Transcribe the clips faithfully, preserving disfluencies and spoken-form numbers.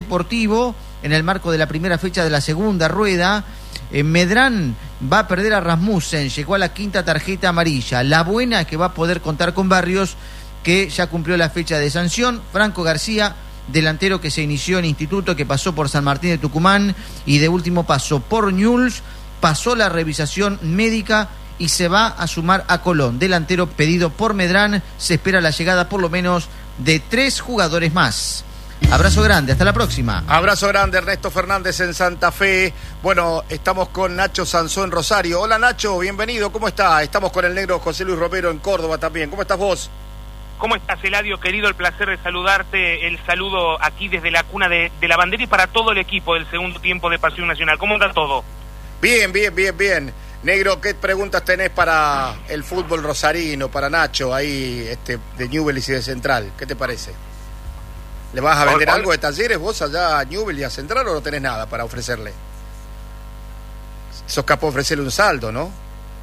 Deportivo en el marco de la primera fecha de la segunda rueda. Eh, Medrán va a perder a Rasmussen, llegó a la quinta tarjeta amarilla. La buena es que va a poder contar con Barrios, que ya cumplió la fecha de sanción. Franco García, delantero que se inició en Instituto, que pasó por San Martín de Tucumán y de último pasó por Newell's, pasó la revisación médica y se va a sumar a Colón. Delantero pedido por Medrán, se espera la llegada por lo menos de tres jugadores más. Abrazo grande, hasta la próxima. Abrazo grande, Ernesto Fernández en Santa Fe. Bueno, estamos con Nacho Sansó en Rosario. Hola Nacho, bienvenido, ¿cómo está? Estamos con el negro José Luis Romero en Córdoba también. ¿Cómo estás vos? ¿Cómo estás, Eladio? Querido, el placer de saludarte. El saludo aquí desde la cuna de, de la bandera y para todo el equipo del segundo tiempo de Pasión Nacional. ¿Cómo anda todo? Bien, bien, bien, bien. Negro, ¿qué preguntas tenés para el fútbol rosarino, para Nacho, ahí este, de Newell's y de Central? ¿Qué te parece? ¿Le vas a vender hola, algo de Talleres vos allá a Newell's y a Central o no tenés nada para ofrecerle? Sos capaz de ofrecerle un saldo, ¿no?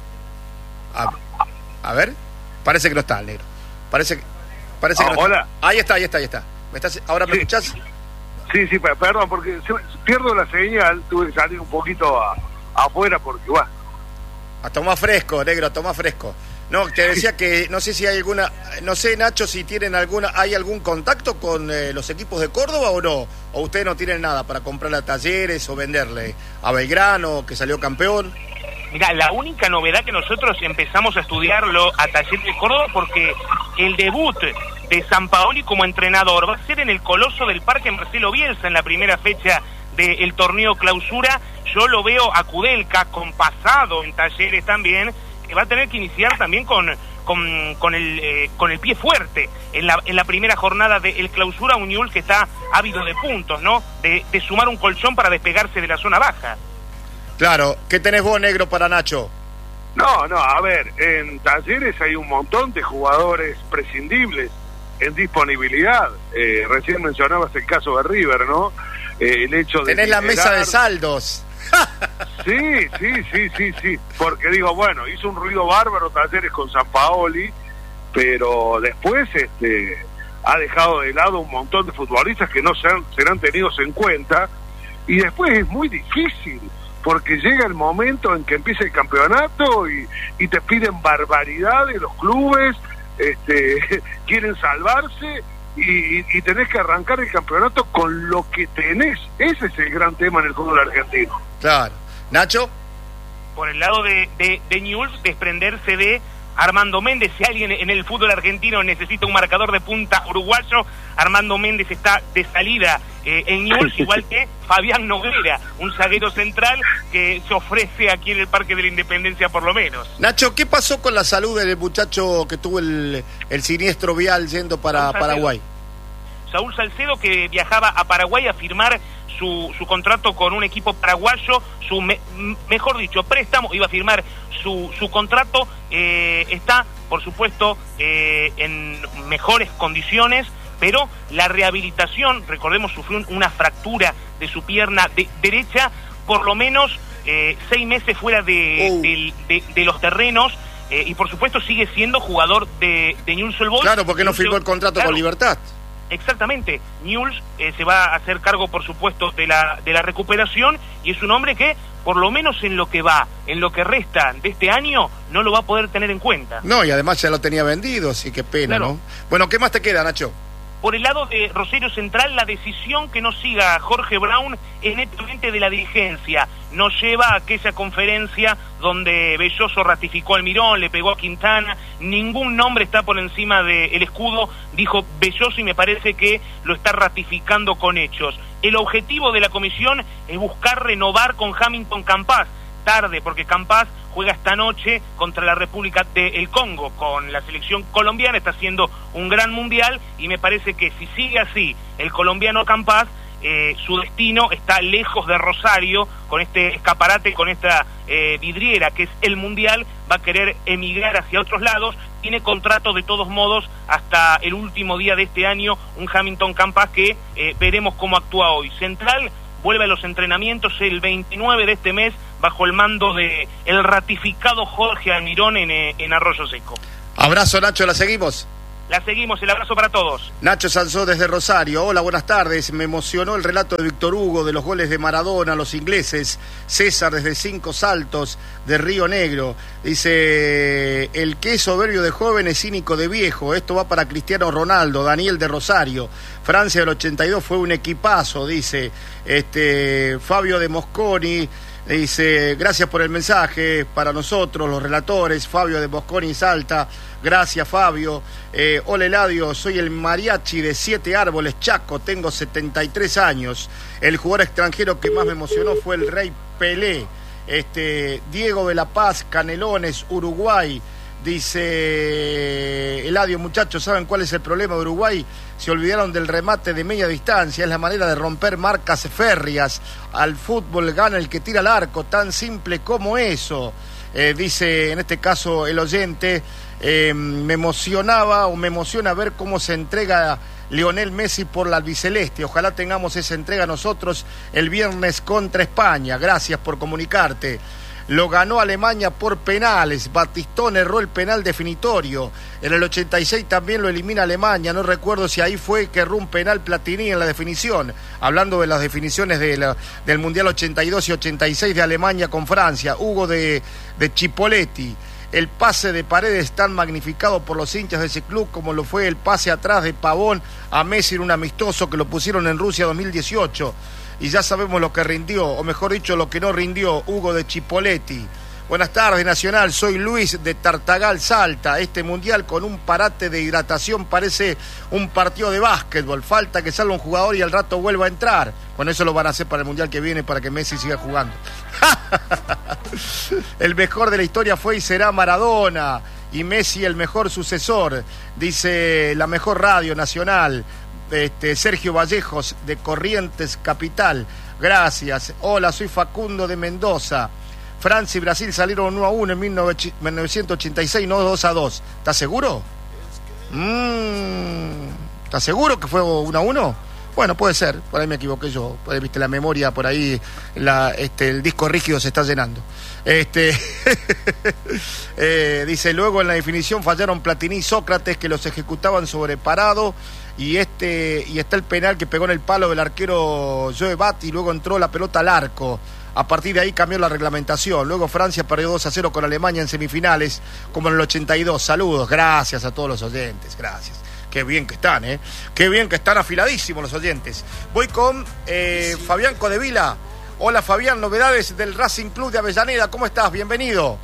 A, a ver, parece que no está el negro. Parece, parece que ah, no hola. Está. Ahí está, ahí está, ahí está. ¿Me estás, ¿Ahora me sí, escuchás? Sí, sí, perdón, porque pierdo la señal, tuve que salir un poquito a, afuera porque, bueno. A tomar fresco, negro, a tomar fresco. No, te decía que no sé si hay alguna, no sé, Nacho, si tienen alguna, ¿hay algún contacto con eh, los equipos de Córdoba o no? ¿O ustedes no tienen nada para comprarle a Talleres o venderle a Belgrano, que salió campeón? Mira, la única novedad que nosotros empezamos a estudiarlo a Talleres de Córdoba, porque el debut de Sampaoli como entrenador va a ser en el Coloso del Parque Marcelo Bielsa en la primera fecha del torneo Clausura. Yo lo veo a Kudelka con pasado en Talleres también, que va a tener que iniciar también con con, con el eh, con el pie fuerte en la en la primera jornada del Clausura, un Newell's que está ávido de puntos, ¿no? De, de sumar un colchón para despegarse de la zona baja. Claro, ¿qué tenés vos, negro, para Nacho? No, no, a ver, en Talleres hay un montón de jugadores prescindibles en disponibilidad. Eh, recién mencionabas el caso de River, ¿no? Eh, el hecho de tenés la liderar... mesa de saldos. Sí, sí, sí, sí, sí, porque digo, bueno, hizo un ruido bárbaro Talleres con Sampaoli, pero después este ha dejado de lado un montón de futbolistas que no sean, serán tenidos en cuenta, y después es muy difícil, porque llega el momento en que empieza el campeonato y, y te piden barbaridades los clubes, este quieren salvarse, Y, y tenés que arrancar el campeonato con lo que tenés. Ese es el gran tema en el fútbol argentino. Claro. ¿Nacho? Por el lado de, de, de Newell's, desprenderse de Armando Méndez. Si alguien en el fútbol argentino necesita un marcador de punta uruguayo, Armando Méndez está de salida eh, en Newell's, igual que Fabián Noguera, un zaguero central que se ofrece aquí en el Parque de la Independencia por lo menos. Nacho, ¿qué pasó con la salud del muchacho que tuvo el, el siniestro vial yendo para Paraguay? Saúl Salcedo, que viajaba a Paraguay a firmar su, su contrato con un equipo paraguayo, su me, mejor dicho, préstamo, iba a firmar su, su contrato, eh, está, por supuesto, eh, en mejores condiciones, pero la rehabilitación, recordemos, sufrió una fractura de su pierna de, derecha, por lo menos eh, seis meses fuera de, uh. de, de, de los terrenos, eh, y por supuesto sigue siendo jugador de, de Newell's Old Boys. Claro, porque no firmó el contrato claro. con Libertad. Exactamente, Newell's eh, se va a hacer cargo, por supuesto, de la de la recuperación, y es un hombre que, por lo menos en lo que va, en lo que resta de este año, no lo va a poder tener en cuenta. No, y además ya lo tenía vendido, así que pena, claro. ¿no? Bueno, ¿qué más te queda, Nacho? Por el lado de Rosario Central, la decisión que no siga a Jorge Brown es netamente de la dirigencia. No lleva a aquella conferencia donde Belloso ratificó al Mirón, le pegó a Quintana. Ningún nombre está por encima del escudo, dijo Belloso, y me parece que lo está ratificando con hechos. El objetivo de la comisión es buscar renovar con Hamilton Campas. Tarde, porque Campas juega esta noche contra la República del Congo con la selección colombiana, está haciendo un gran mundial, y me parece que si sigue así el colombiano Campas, eh, su destino está lejos de Rosario, con este escaparate, con esta eh, vidriera que es el mundial, va a querer emigrar hacia otros lados. Tiene contrato de todos modos hasta el último día de este año, un Hamilton Campas que eh, veremos cómo actúa hoy. Central vuelve a los entrenamientos el veintinueve de este mes bajo el mando de el ratificado Jorge Almirón en, en Arroyo Seco. Abrazo, Nacho, la seguimos. La seguimos, el abrazo para todos. Nacho Sansó desde Rosario. Hola, buenas tardes. Me emocionó el relato de Víctor Hugo de los goles de Maradona, los ingleses. César desde Cinco Saltos, de Río Negro. Dice, el que es soberbio de joven es cínico de viejo. Esto va para Cristiano Ronaldo. Daniel de Rosario. Francia del ochenta y dos fue un equipazo, dice este Fabio de Mosconi. Dice, gracias por el mensaje para nosotros, los relatores. Fabio de Mosconi Salta. Gracias, Fabio. Eh, hola, Eladio, soy el mariachi de Siete Árboles, Chaco, tengo setenta y tres años. El jugador extranjero que más me emocionó fue el Rey Pelé. Este, Diego de la Paz, Canelones, Uruguay. Dice, Eladio, muchachos, ¿saben cuál es el problema de Uruguay? Se olvidaron del remate de media distancia, es la manera de romper marcas férreas. Al fútbol gana el que tira al arco, tan simple como eso. Eh, dice, en este caso, el oyente, eh, me emocionaba o me emociona ver cómo se entrega Lionel Messi por la albiceleste. Ojalá tengamos esa entrega nosotros el viernes contra España. Gracias por comunicarte. Lo ganó Alemania por penales. Batistón erró el penal definitorio. En el ochenta y seis también lo elimina Alemania. No recuerdo si ahí fue que erró un penal Platini en la definición. Hablando de las definiciones de la, del Mundial ochenta y dos y ochenta y seis de Alemania con Francia. Hugo de, de Chipoletti. El pase de Paredes tan magnificado por los hinchas de ese club como lo fue el pase atrás de Pavón a Messi en un amistoso que lo pusieron en Rusia dos mil dieciocho. Y ya sabemos lo que rindió, o mejor dicho, lo que no rindió, Hugo de Chipoletti. Buenas tardes, Nacional, soy Luis de Tartagal, Salta. Este mundial con un parate de hidratación parece un partido de básquetbol. Falta que salga un jugador y al rato vuelva a entrar. Bueno, eso lo van a hacer para el mundial que viene, para que Messi siga jugando. El mejor de la historia fue y será Maradona. Y Messi el mejor sucesor, dice la mejor radio nacional. Este, Sergio Vallejos de Corrientes Capital, gracias. Hola, soy Facundo de Mendoza. Francia y Brasil salieron uno a uno en mil novecientos ochenta y seis, no dos a dos. ¿Estás seguro? Mm, ¿Estás seguro que fue uno a uno? Bueno, puede ser, por ahí me equivoqué yo. Por ahí, viste, la memoria, por ahí la, este, el disco rígido se está llenando. Este eh, dice, luego en la definición fallaron Platini y Sócrates, que los ejecutaban sobre parado. Y este y está el penal que pegó en el palo del arquero Joe Bat y luego entró la pelota al arco. A partir de ahí cambió la reglamentación. Luego Francia perdió dos a cero con Alemania en semifinales, como en el ochenta y dos. Saludos, gracias a todos los oyentes, gracias. Qué bien que están, ¿eh? Qué bien que están afiladísimos los oyentes. Voy con eh, Fabián Codevila. Hola, Fabián, novedades del Racing Club de Avellaneda. ¿Cómo estás? Bienvenido.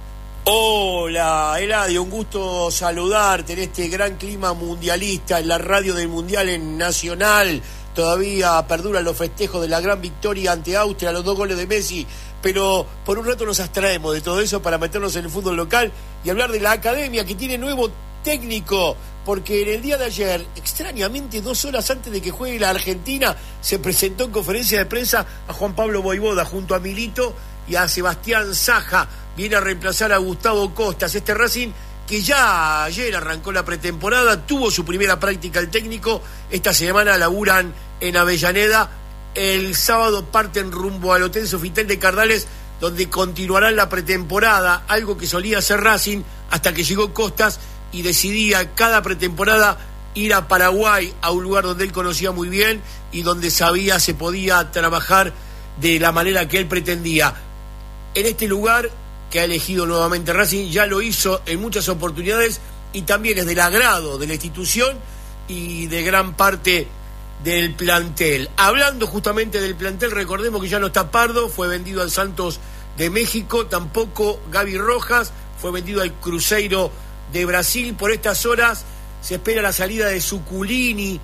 Hola, Eladio, un gusto saludarte en este gran clima mundialista, en la radio del Mundial en Nacional. Todavía perduran los festejos de la gran victoria ante Austria, los dos goles de Messi, pero por un rato nos abstraemos de todo eso para meternos en el fútbol local y hablar de la academia que tiene nuevo técnico, porque en el día de ayer, extrañamente dos horas antes de que juegue la Argentina, se presentó en conferencia de prensa a Juan Pablo Voivoda junto a Milito y a Sebastián Saja. Viene a reemplazar a Gustavo Costas, este Racing que ya ayer arrancó la pretemporada, tuvo su primera práctica el técnico, esta semana laburan en Avellaneda, el sábado parten rumbo al Hotel Sofitel de Cardales, donde continuarán la pretemporada, algo que solía hacer Racing hasta que llegó Costas y decidía cada pretemporada ir a Paraguay, a un lugar donde él conocía muy bien y donde sabía se podía trabajar de la manera que él pretendía. En este lugar que ha elegido nuevamente Racing, ya lo hizo en muchas oportunidades y también es del agrado de la institución y de gran parte del plantel. Hablando justamente del plantel, recordemos que ya no está Pardo, fue vendido al Santos de México, tampoco Gaby Rojas, fue vendido al Cruzeiro de Brasil. Por estas horas se espera la salida de Zuculini,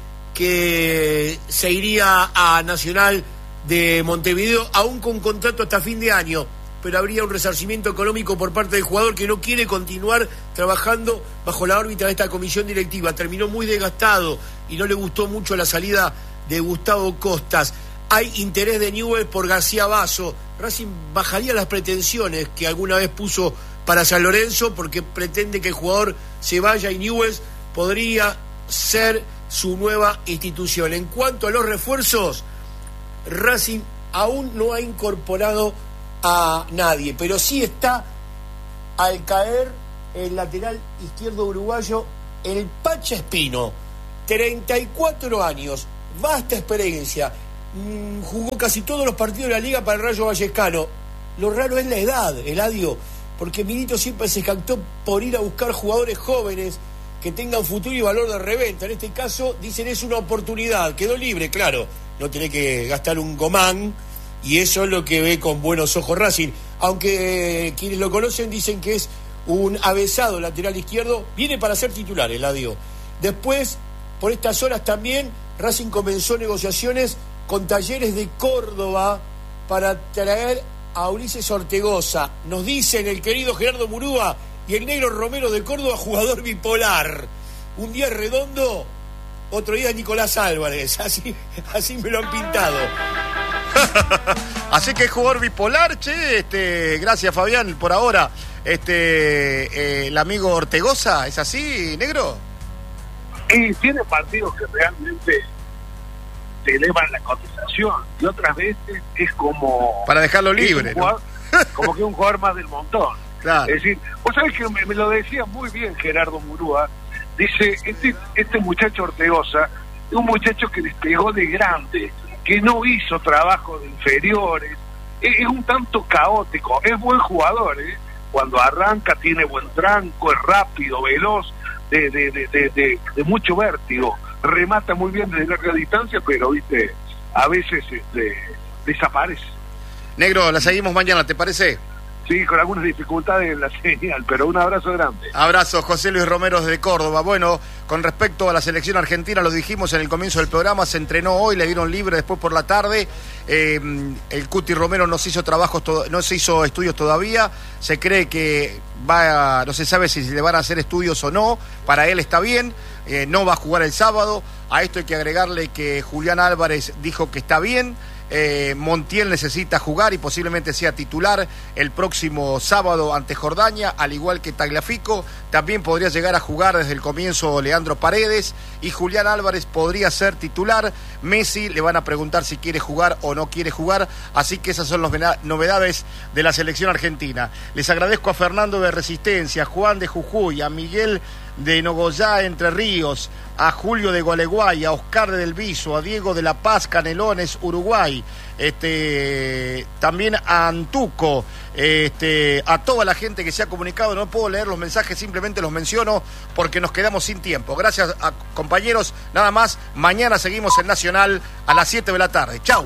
que se iría a Nacional de Montevideo, aún con contrato hasta fin de año, pero habría un resarcimiento económico por parte del jugador que no quiere continuar trabajando bajo la órbita de esta comisión directiva. Terminó muy desgastado y no le gustó mucho la salida de Gustavo Costas. Hay interés de Newell's por García Basso. Racing bajaría las pretensiones que alguna vez puso para San Lorenzo porque pretende que el jugador se vaya y Newell's podría ser su nueva institución. En cuanto a los refuerzos, Racing aún no ha incorporado a nadie, pero sí está al caer el lateral izquierdo uruguayo el Pacha Espino, treinta y cuatro años, vasta experiencia, mmm, jugó casi todos los partidos de la liga para el Rayo Vallecano. Lo raro es la edad, Eladio, porque Milito siempre se jactó por ir a buscar jugadores jóvenes que tengan futuro y valor de reventa. En este caso, dicen, es una oportunidad, quedó libre, claro, no tiene que gastar un gomán, y eso es lo que ve con buenos ojos Racing, aunque eh, quienes lo conocen dicen que es un avesado lateral izquierdo, viene para ser titular, Eladio. Después, por estas horas también, Racing comenzó negociaciones con Talleres de Córdoba para traer a Ulises Ortegoza. Nos dicen el querido Gerardo Murúa y el negro Romero de Córdoba, jugador bipolar. Un día redondo, otro día Nicolás Álvarez, así, así me lo han pintado. Así que es jugador bipolar, che, este, gracias Fabián por ahora. Este, eh, el amigo Ortegoza, ¿es así, negro? Y tiene partidos que realmente te elevan la cotización, y otras veces es como para dejarlo libre, jugador, ¿no? Como que un jugador más del montón. Claro. Es decir, vos sabés que me, me lo decía muy bien Gerardo Murúa. Dice, este, este muchacho Ortegoza es un muchacho que despegó de grande, que no hizo trabajo de inferiores, es, es un tanto caótico, es buen jugador, ¿eh? Cuando arranca tiene buen tranco, es rápido, veloz, de, de, de, de, de, de mucho vértigo, remata muy bien desde larga distancia, pero viste, a veces este, desaparece. Negro, la seguimos mañana, ¿te parece? Sí, con algunas dificultades en la señal, pero un abrazo grande. Abrazo, José Luis Romero desde Córdoba. Bueno, con respecto a la selección argentina, lo dijimos en el comienzo del programa, se entrenó hoy, le dieron libre después por la tarde. Eh, el Cuti Romero no se hizo trabajos, to- no se hizo estudios todavía. Se cree que va, a, no se sabe si le van a hacer estudios o no. Para él está bien, eh, no va a jugar el sábado. A esto hay que agregarle que Julián Álvarez dijo que está bien. Eh, Montiel necesita jugar y posiblemente sea titular el próximo sábado ante Jordania, al igual que Tagliafico. También podría llegar a jugar desde el comienzo Leandro Paredes, y Julián Álvarez podría ser titular. Messi le van a preguntar si quiere jugar o no quiere jugar, así que esas son las novedades de la selección argentina. Les agradezco a Fernando de Resistencia, a Juan de Jujuy, a Miguel de Nogoyá, Entre Ríos, a Julio de Gualeguay, a Oscar de Del Viso, a Diego de La Paz, Canelones, Uruguay, este, también a Antuco, este, a toda la gente que se ha comunicado. No puedo leer los mensajes, simplemente los menciono porque nos quedamos sin tiempo. Gracias a compañeros, nada más. Mañana seguimos en Nacional a las siete de la tarde. Chau.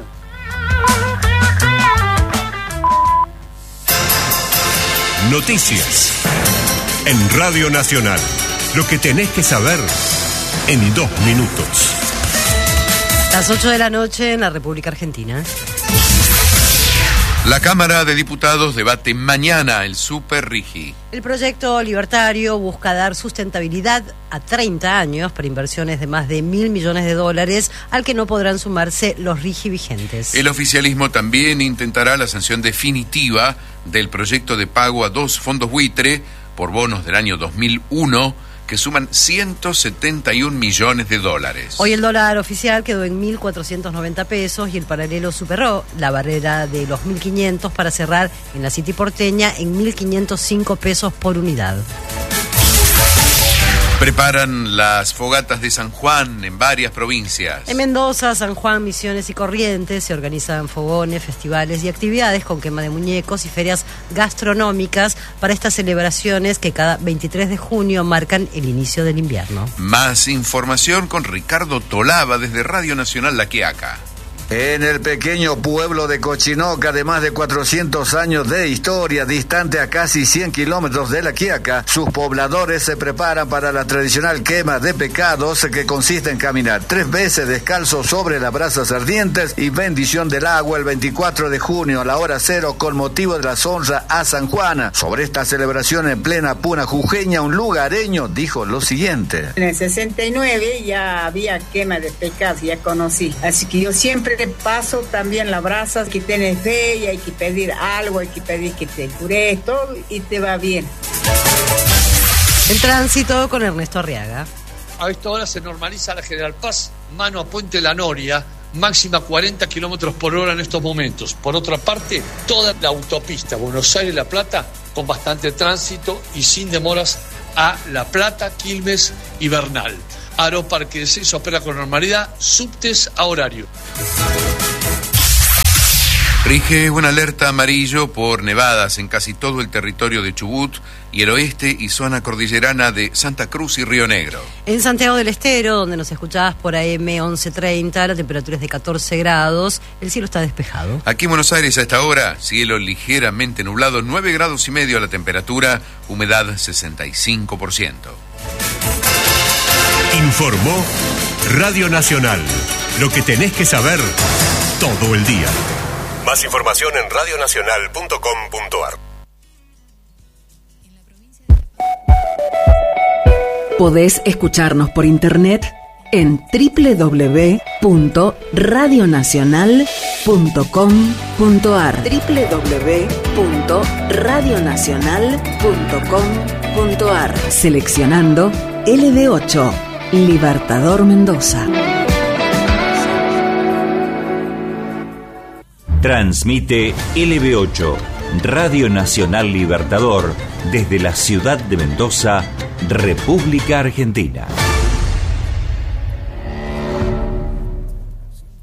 Noticias en Radio Nacional. Lo que tenés que saber en dos minutos. Las ocho de la noche en la República Argentina. La Cámara de Diputados debate mañana el Super Rigi. El proyecto libertario busca dar sustentabilidad a treinta años para inversiones de más de mil millones de dólares, al que no podrán sumarse los Rigi vigentes. El oficialismo también intentará la sanción definitiva del proyecto de pago a dos fondos buitre por bonos del año dos mil uno, que suman ciento setenta y un millones de dólares. Hoy el dólar oficial quedó en mil cuatrocientos noventa pesos y el paralelo superó la barrera de los mil quinientos para cerrar en la City porteña en mil quinientos cinco pesos por unidad. Preparan las fogatas de San Juan en varias provincias. En Mendoza, San Juan, Misiones y Corrientes se organizan fogones, festivales y actividades con quema de muñecos y ferias gastronómicas para estas celebraciones que cada veintitrés de junio marcan el inicio del invierno. Más información con Ricardo Tolaba desde Radio Nacional La Quiaca. En el pequeño pueblo de Cochinoca, de más de cuatrocientos años de historia, distante a casi cien kilómetros de La Quiaca, sus pobladores se preparan para la tradicional quema de pecados, que consiste en caminar tres veces descalzos sobre las brasas ardientes y bendición del agua el veinticuatro de junio a la hora cero con motivo de la honra a San Juan. Sobre esta celebración en plena puna jujeña, un lugareño dijo lo siguiente. En el sesenta y nueve ya había quema de pecados, ya conocí, así que yo siempre te paso también la brasa, que tienes fe y hay que pedir algo, hay que pedir que te cures, todo y te va bien. El tránsito con Ernesto Arriaga. A esta hora se normaliza la General Paz, mano a Puente La Noria, máxima cuarenta kilómetros por hora en estos momentos. Por otra parte, toda la autopista Buenos Aires-La Plata con bastante tránsito y sin demoras a La Plata, Quilmes y Bernal. Aeroparque de Seiza opera con normalidad, subtes a horario. Rige una alerta amarillo por nevadas en casi todo el territorio de Chubut y el oeste y zona cordillerana de Santa Cruz y Río Negro. En Santiago del Estero, donde nos escuchabas por A M once treinta, la temperatura es de catorce grados, el cielo está despejado. Aquí en Buenos Aires a esta hora, cielo ligeramente nublado, nueve grados y medio la temperatura, humedad sesenta y cinco por ciento. Informó Radio Nacional. Lo que tenés que saber todo el día. Más información en radionacional punto com punto ar. Podés escucharnos por internet en doble u doble u doble u punto radionacional punto com punto ar. doble u doble u doble u punto radionacional punto com punto ar. Seleccionando L B ocho, Libertador Mendoza. Transmite L B ocho, Radio Nacional Libertador, desde la ciudad de Mendoza, República Argentina.